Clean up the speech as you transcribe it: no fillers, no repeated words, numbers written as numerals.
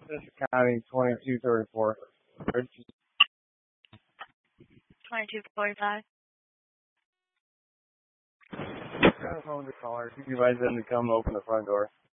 This County 2234. 2245. Got a phone to call her. She invites them to come open the front door.